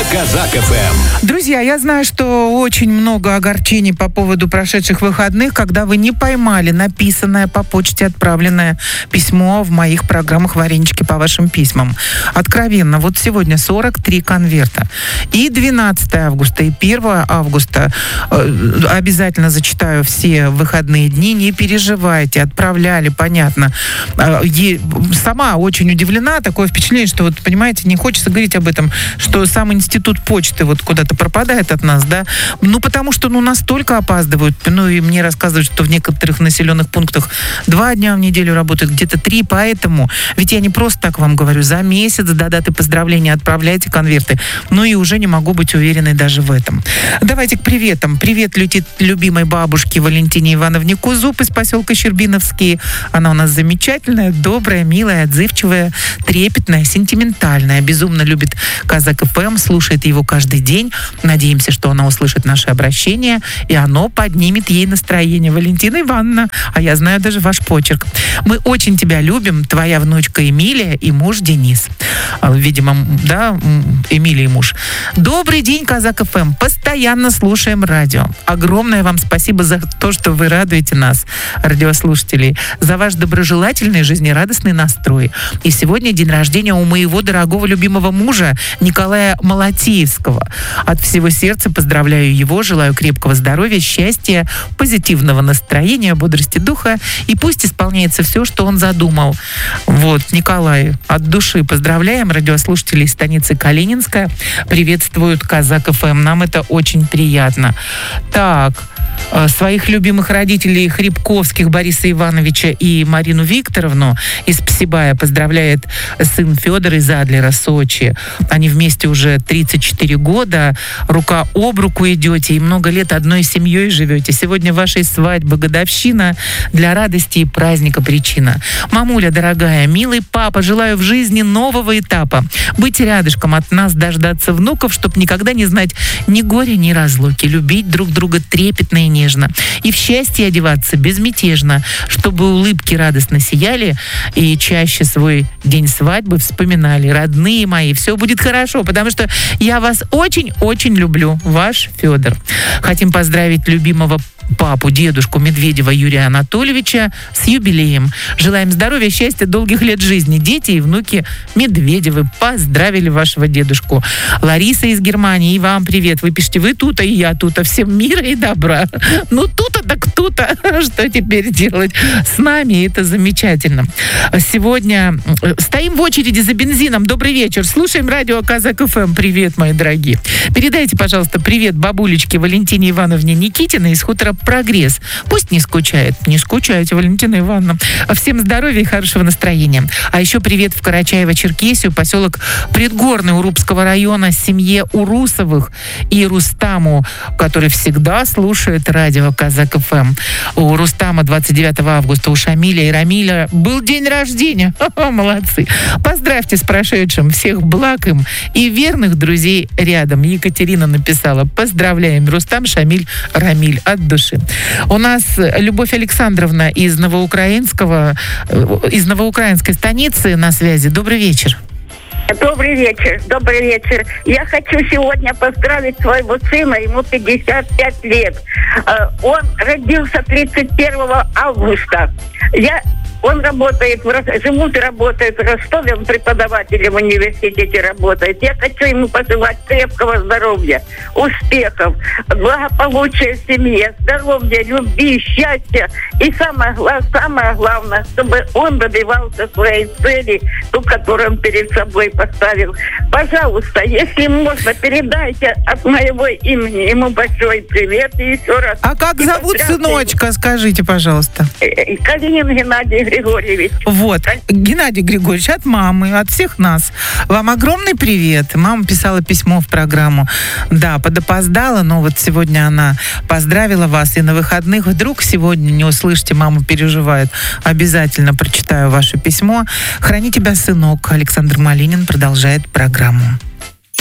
Казак ФМ. Друзья, я знаю, что очень много огорчений по поводу прошедших выходных, когда вы не поймали написанное по почте отправленное письмо в моих программах «Варенички по вашим письмам». Откровенно, вот сегодня 43 конверта. И 12 августа, и 1 августа обязательно зачитаю все выходные дни. Не переживайте, отправляли, понятно. Сама очень удивлена, такое впечатление, что, вот, понимаете, не хочется говорить об этом, что сам институт почты вот куда-то пропадает от нас, да, потому что, настолько опаздывают, и мне рассказывают, что в некоторых населенных пунктах 2 дня в неделю работают, где-то 3, поэтому, ведь я не просто так вам говорю, за месяц до даты поздравления отправляйте конверты, и уже не могу быть уверенной даже в этом. Давайте к приветам. Привет летит любимой бабушке Валентине Ивановне Кузуб из поселка Щербиновский. Она у нас замечательная, добрая, милая, отзывчивая, трепетная, сентиментальная, безумно любит Казак ФМ, слушает его каждый день. Надеемся, что она услышит наше обращение, и оно поднимет ей настроение. Валентина Ивановна, а я знаю даже ваш почерк. Мы очень тебя любим, твоя внучка Эмилия и муж Денис. Видимо, да, Эмилия муж. Добрый день, Казак ФМ. Постоянно слушаем радио. Огромное вам спасибо за то, что вы радуете нас, радиослушателей, за ваш доброжелательный, жизнерадостный настрой. И сегодня день рождения у моего дорогого любимого мужа Николая Молотеевского. От всего сердца поздравляю его, желаю крепкого здоровья, счастья, позитивного настроения, бодрости духа, и пусть исполняется все, что он задумал. Вот, Николай, от души поздравляем. Радиослушателей станицы Калининская приветствуют Казак ФМ. Нам это очень приятно. Так, своих любимых родителей Хребковских Бориса Ивановича и Марину Викторовну из Псибая поздравляет сын Федор из Адлера, Сочи. Они вместе уже 34 года, рука об руку идете и много лет одной семьей живете. Сегодня вашей свадьбы годовщина, для радости и праздника причина. Мамуля дорогая, милый папа, желаю в жизни нового этапа. Быть рядышком от нас, дождаться внуков, чтоб никогда не знать ни горя, ни разлуки. Любить друг друга трепетно и нежно. И в счастье одеваться безмятежно, чтобы улыбки радостно сияли и чаще свой день свадьбы вспоминали. Родные мои, все будет хорошо, потому что я вас очень-очень люблю. Ваш Федор. Хотим поздравить любимого папу, дедушку Медведева Юрия Анатольевича с юбилеем. Желаем здоровья, счастья, долгих лет жизни. Дети и внуки Медведевы поздравили вашего дедушку. Лариса из Германии, и вам привет. Вы пишете, вы тут, и я тут, всем мира и добра. Тут-то так тут-то. Что теперь делать с нами? Это замечательно. Сегодня стоим в очереди за бензином. Добрый вечер. Слушаем радио Казак ФМ. Привет, мои дорогие. Передайте, пожалуйста, привет бабулечке Валентине Ивановне Никитиной из хутора Прогресс. Пусть не скучает. Не скучайте, Валентина Ивановна. Всем здоровья и хорошего настроения. А еще привет в Карачаево-Черкесию, поселок Предгорный Урупского района, семье Урусовых и Рустаму, который всегда слушает радио Казак ФМ. У Рустама 29 августа, у Шамиля и Рамиля был день рождения. Молодцы. Поздравьте с прошедшим. Всех благ им и верных друзей рядом. Екатерина написала. Поздравляем, Рустам, Шамиль, Рамиль. От души. У нас Любовь Александровна из новоукраинской станицы на связи. Добрый вечер. Добрый вечер, добрый вечер. Я хочу сегодня поздравить своего сына, ему 55 лет. Он родился 31 августа. Он работает, живут и работает в Ростове, он преподавателем в университете работает. Я хочу ему пожелать крепкого здоровья, успехов, благополучия в семье, здоровья, любви, счастья. И самое главное, чтобы он добивался своей цели, ту, которую он перед собой поставил. Пожалуйста, если можно, передайте от моего имени ему большой привет и еще раз. А как зовут сыночка, скажите, пожалуйста? Калинин Геннадий Григорьевич. Вот, Геннадий Григорьевич, от мамы, от всех нас. Вам огромный привет. Мама писала письмо в программу. Да, подопоздала, но вот сегодня она поздравила вас. И на выходных вдруг сегодня не услышите, мама переживает. Обязательно прочитаю ваше письмо. Храни тебя, сынок. Александр Малинин продолжает программу.